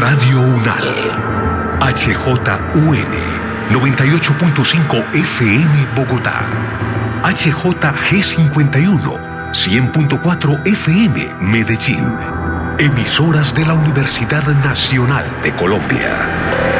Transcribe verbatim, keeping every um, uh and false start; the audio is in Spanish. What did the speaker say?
Radio Unal. H J U N noventa y ocho punto cinco F M Bogotá. H J G cincuenta y uno cien punto cuatro F M Medellín. Emisoras de la Universidad Nacional de Colombia.